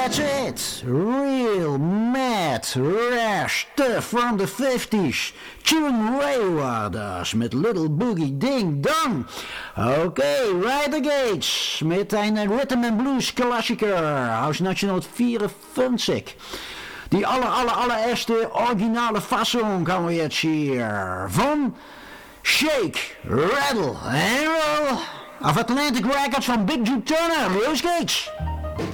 That's it. Real mad rare stuff from the 50s. Tune Railwarders met Little Boogie Ding Dong. Oké, Ryder Gates met een rhythm and blues klassieker aus 1954. Die allereerste originale façon gaan we jetzt hier van Shake, Rattle and Roll of Atlantic Records van Big Joe Turner. Rose Gates.